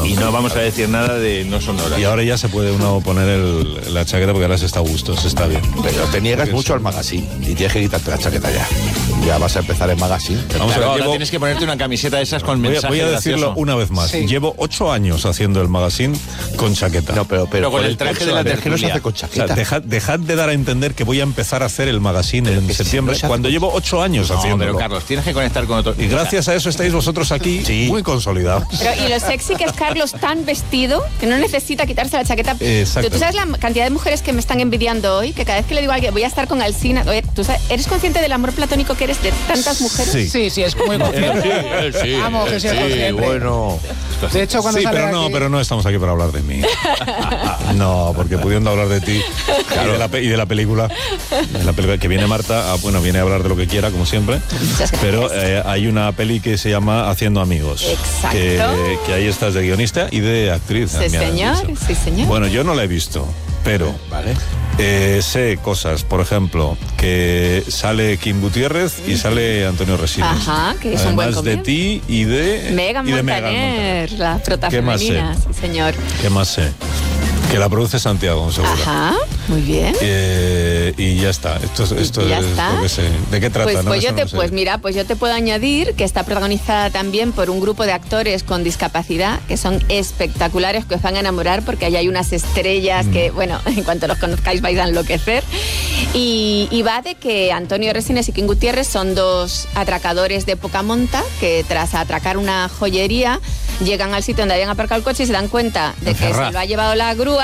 Y no vamos a decir nada de no sonoras. Y ahora ya se puede uno poner la chaqueta porque ahora se está a gusto, se está bien. Pero te niegas mucho al magazine y tienes que quitarte la chaqueta ya. Ya vas a empezar el magazine. Vamos a ver, ahora tienes que ponerte una camiseta de esas con mensaje Voy a decirlo gracioso. una vez más. Sí. Llevo 8 años haciendo el magazine con chaqueta. No, pero con el traje de la es que no se tertulia. hace con O sea, chaqueta. dejad de dar a entender que voy a empezar a hacer el magazine en septiembre, no se hace cuando con- llevo 8 años No, haciéndolo. pero Carlos, tienes que conectar con otro. Y gracias a eso estáis vosotros aquí muy consolidados. Pero, y lo sexy que es Carlos tan vestido que no necesita quitarse la chaqueta. Exacto. ¿Tú sabes la cantidad de mujeres que me están envidiando hoy? Que cada vez que le digo a alguien, voy a estar con Alsina. Oye, ¿tú eres consciente del amor platónico que eres de tantas mujeres? Sí. Sí, es muy consciente. Sí, Vamos, que sea consciente. bueno. De hecho, cuando Sí, sale aquí... pero no estamos aquí para hablar de mí. No, porque pudiendo hablar de ti y de la película, que viene Marta, viene a hablar de lo que quiera, como siempre. Muchas gracias. Pero hay una peli que se llama Haciendo Amigos. Exacto. Que ahí estás de guionista y de actriz. Sí, me han señor, dicho. sí, señor. Bueno, yo no la he visto, pero sé cosas, por ejemplo, que sale Kim Gutiérrez y sale Antonio Resines. Ajá, que es un buen Además de comienzo. ti y de Megan Montaner, la prota ¿Qué más femenina, sé? sí, señor. ¿Qué más sé? Que la produce Santiago, seguro. Ajá, muy bien. Y ya está. Esto ya es está. lo que sé. ¿De qué trata? Pues No yo te puedo añadir que está protagonizada también por un grupo de actores con discapacidad que son espectaculares, que os van a enamorar porque ahí hay unas estrellas que, bueno, en cuanto los conozcáis vais a enloquecer. Y va de que Antonio Resines y Kim Gutiérrez son dos atracadores de poca monta que tras atracar una joyería llegan al sitio donde habían aparcado el coche y se dan cuenta de que se lo ha llevado la grúa.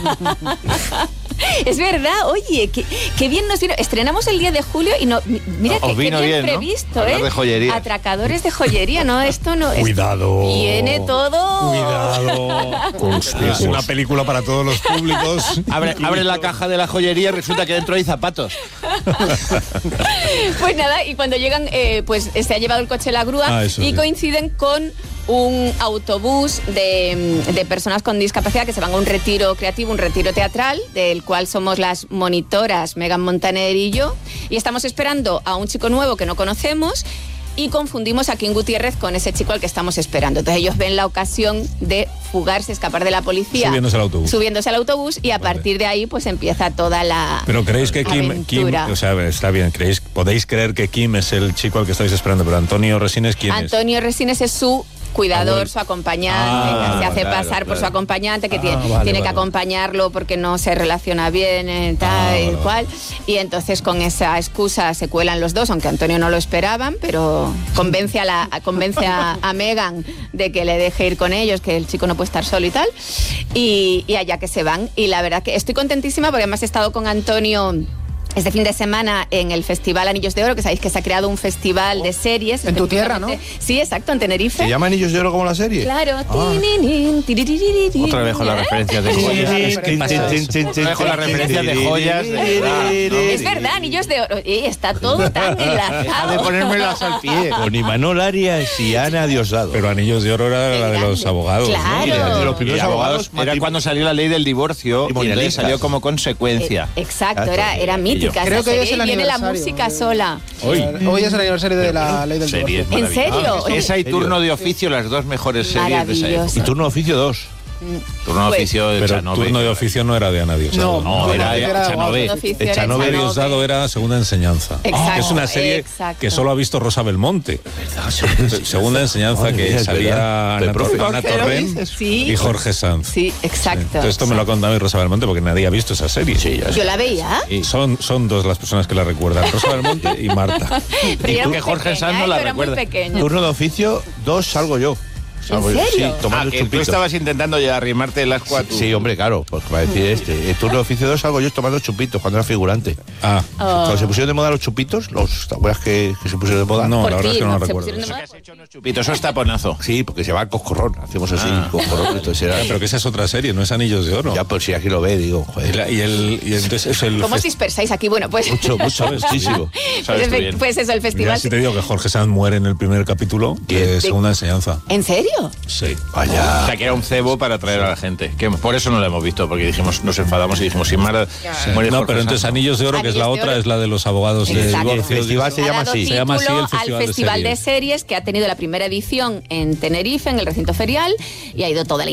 Es verdad, oye, qué bien nos vino. Estrenamos el 10 de julio y no, mira Os qué vino bien bien, ¿no? previsto, Hablar de joyería. Atracadores de joyería, ¿no? Esto no es. Cuidado. Viene todo. Cuidado. Es una película para todos los públicos. Abre la caja de la joyería y resulta que dentro hay zapatos. Pues nada, y cuando llegan, pues se ha llevado el coche la grúa Eso y sí. coinciden con un autobús de personas con discapacidad que se van a un retiro creativo, un retiro teatral, del cual somos las monitoras Megan Montaner y yo, y estamos esperando a un chico nuevo que no conocemos y confundimos a Kim Gutiérrez con ese chico al que estamos esperando. Entonces ellos ven la ocasión de fugarse, escapar de la policía. Subiéndose al autobús y a partir de ahí pues empieza toda la Pero creéis que Kim, aventura. o sea, está bien, podéis creer que Kim es el chico al que estáis esperando, pero Antonio Resines, ¿quién es? Antonio Resines es su cuidador, su acompañante, que se hace pasar por su acompañante, que tiene que acompañarlo porque no se relaciona bien, tal y cual. Y entonces con esa excusa se cuelan los dos, aunque Antonio no lo esperaban, pero convence a Megan de que le deje ir con ellos, que el chico no puede estar solo y tal. Y allá que se van. Y la verdad que estoy contentísima porque además he estado con Antonio este fin de semana en el Festival Anillos de Oro, que sabéis que se ha creado un festival de series. En tu tierra, ¿no? Sí, exacto, en Tenerife. ¿Se llama Anillos de Oro como la serie? Claro. Otra vez con las referencias de joyas. Otra vez con las referencias de joyas. Es verdad, Anillos de Oro. Y está todo tan enlazado. De ponérmelas al pie. Con Imanol Arias y Ana Diosdado. Pero Anillos de Oro era la de los abogados, Claro. ¿no? De los primeros abogados. Era cuando salió la ley del divorcio y le salió como consecuencia. Exacto, era mítica. Creo esa que hoy es serie, el y viene la aniversario. música sola. Hoy es el aniversario de la ley del divorcio. ¿En serio? Esa y Turno de Oficio, las dos mejores series de esa época. Maravilloso. Y Turno de Oficio 2. Turno de Pues- Oficio de Pero Chanove. Turno de Oficio no era de Ana Diosdado. No, era Chanove. Oficio Echanove, era Diosdado era Segunda Enseñanza. Exacto, Que es una serie exacto. que solo ha visto Rosa Belmonte. Segunda Enseñanza, Madre que mía, es salía verdad. Ana, El profe. Ana ¿Qué lo Torrent dices? Sí. y Jorge Sanz. Sí, exacto. Entonces esto me lo ha contado a mí Rosa Belmonte porque nadie ha visto esa serie. Sí, Yo la veía. Son dos las personas que la recuerdan, Rosa Belmonte y Marta. Pero yo era tú muy que Jorge pequeña, Sanz no la yo era muy recuerda. pequeña. Turno de Oficio 2 salgo yo. ¿En serio? Sí, tomando Que tú chupitos. estabas intentando ya arrimarte el ascua. Sí, hombre, claro, pues va a decir El Turno de Oficio 2 salgo yo tomando chupitos cuando era figurante. Ah, Cuando se pusieron de moda los chupitos, ¿te acuerdas que se pusieron de moda? no, Por la verdad ti, es que no ¿no? lo Se recuerdo. pusieron de moda. Chupito, eso es taponazo. Sí, porque se llama Coscorrón. Hacemos así, Coscorrón. Entonces era... Pero que esa es otra serie, no es Anillos de Oro. Ya, pues si aquí lo ve, digo, joder. Y entonces es el ¿Cómo os dispersáis aquí? Bueno, pues... Mucho, muchísimo. Sabes tú bien. Pues eso, el Mira, festival... si te digo que Jorge Sanz muere en el primer capítulo de Segunda Enseñanza. ¿En serio? Sí. Vaya. O sea, que era un cebo para atraer a la gente. Que por eso no lo hemos visto, porque dijimos, nos enfadamos y dijimos, sin Mara muere No, Jorge pero entonces Sanz. Anillos de Oro, que es la Anillos de otra, Oro. es la de los abogados de Exacto. divorcio. El festival se Ha llama dado así. Se llama así el título Festival al de Festival de Series. Series que ha tenido la primera edición en Tenerife, en el recinto ferial, y ha ido toda la